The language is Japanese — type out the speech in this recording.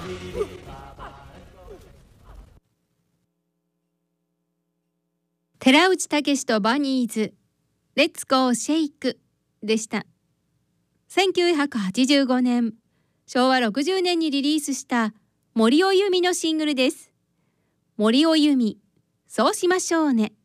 寺内タケシとバニーズレッツゴーシェイクでした。1985年昭和60年にリリースした森尾由美のシングルです。森尾由美、そうしましょうね。